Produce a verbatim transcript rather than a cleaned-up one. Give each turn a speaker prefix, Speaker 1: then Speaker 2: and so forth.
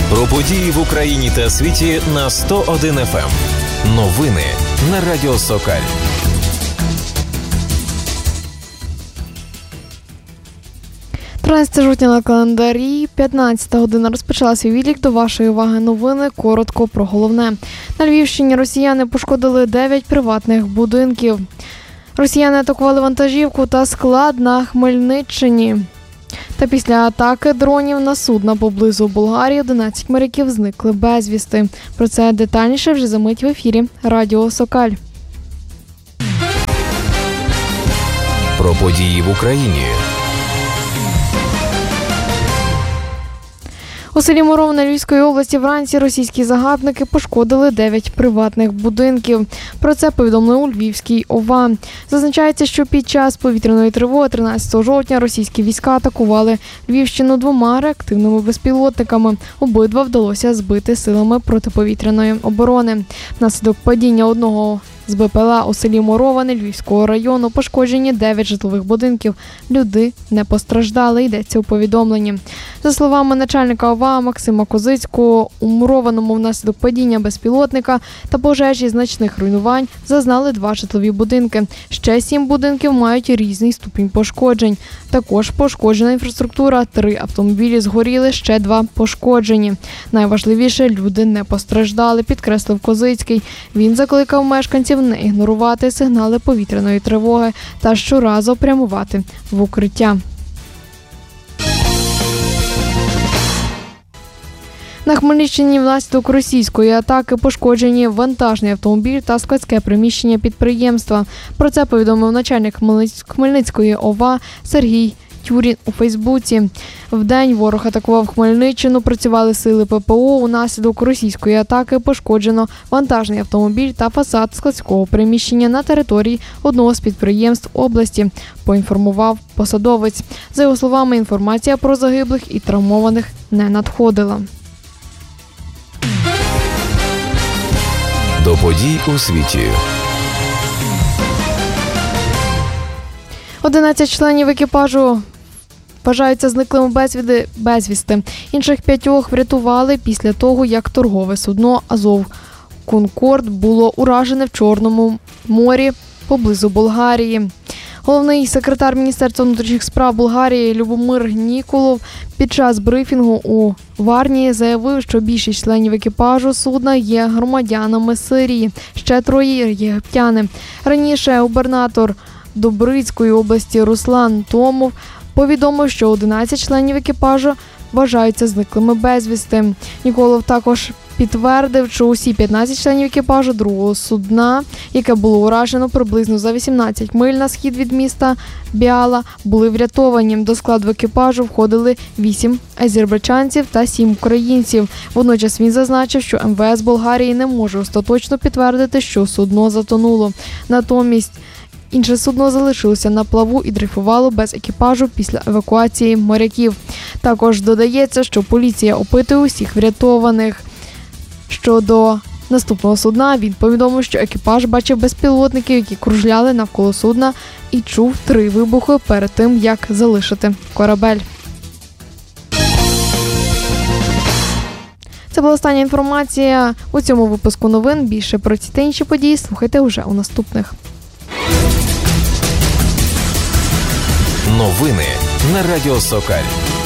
Speaker 1: Про події в Україні та світі на сто один еф ем. Новини на Радіо Сокаль.
Speaker 2: тринадцяте жовтня на календарі, п'ятнадцята година розпочала свій відлік. До вашої уваги новини. Коротко про головне. На Львівщині росіяни пошкодили дев'ять приватних будинків. Росіяни атакували вантажівку та склад на Хмельниччині. Та після атаки дронів на судна поблизу Болгарії одинадцять моряків зникли безвісти. Про це детальніше вже за мить в ефірі Радіо Сокаль.
Speaker 1: Про події в Україні.
Speaker 2: У селі Муровне Львівської області вранці російські загарбники пошкодили дев'ять приватних будинків. Про це повідомили у Львівській ОВА. Зазначається, що під час повітряної тривоги тринадцятого жовтня російські війська атакували Львівщину двома реактивними безпілотниками. Обидва вдалося збити силами протиповітряної оборони. Внаслідок падіння одного з Бе Пе Ел А у селі Муроване Львівського району пошкоджені дев'ять житлових будинків. Люди не постраждали, йдеться у повідомленні. За словами начальника ОВА Максима Козицького, у Мурованому внаслідок падіння безпілотника та пожежі значних руйнувань зазнали два житлові будинки. Ще сім будинків мають різний ступінь пошкоджень. Також пошкоджена інфраструктура, три автомобілі згоріли, ще два пошкоджені. Найважливіше – люди не постраждали, підкреслив Козицький. Він закликав мешканців не ігнорувати сигнали повітряної тривоги та щоразу прямувати в укриття. На Хмельниччині внаслідок російської атаки пошкоджені вантажний автомобіль та складське приміщення підприємства. Про це повідомив начальник Хмельницької ОВА Сергій Тюрін у Фейсбуці. Вдень ворог атакував Хмельниччину, працювали сили Пе Пе О. Унаслідок російської атаки пошкоджено вантажний автомобіль та фасад складського приміщення на території одного з підприємств області, поінформував посадовець. За його словами, інформація про загиблих і травмованих не надходила.
Speaker 1: До подій у світі.
Speaker 2: одинадцять членів екіпажу вважаються зниклими безвіди, безвісти. Інших п'ятьох врятували після того, як торгове судно «Азов Конкорд» було уражене в Чорному морі поблизу Болгарії. Головний секретар Міністерства внутрішніх справ Болгарії Любомир Ніколов під час брифінгу у Варні заявив, що більшість членів екіпажу судна є громадянами Сирії, ще троє – єгиптяни. Раніше губернатор Добрицької області Руслан Томов повідомив, що одинадцять членів екіпажу вважаються зниклими безвісти. Ніколов також підтвердив, що усі п'ятнадцять членів екіпажу другого судна, яке було уражено приблизно за вісімнадцять миль на схід від міста Біала, були врятовані. До складу екіпажу входили вісім азербайджанців та сім українців. Водночас він зазначив, що Ем Ве Ес Болгарії не може остаточно підтвердити, що судно затонуло. Натомість інше судно залишилося на плаву і дрейфувало без екіпажу після евакуації моряків. Також додається, що поліція опитує усіх врятованих. Щодо наступного судна, він повідомив, що екіпаж бачив безпілотників, які кружляли навколо судна, і чув три вибухи перед тим, як залишити корабель. Це була остання інформація у цьому випуску новин. Більше про ці та інші події слухайте вже у наступних.
Speaker 1: Новини на Радіо Сокаль.